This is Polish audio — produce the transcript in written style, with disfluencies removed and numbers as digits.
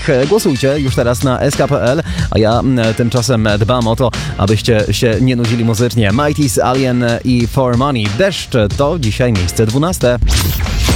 Głosujcie już teraz na sk.pl, a ja tymczasem dbam o to, abyście się nie nudzili muzycznie. Mighty's, Alien i For Money. Deszcz to dzisiaj miejsce 12.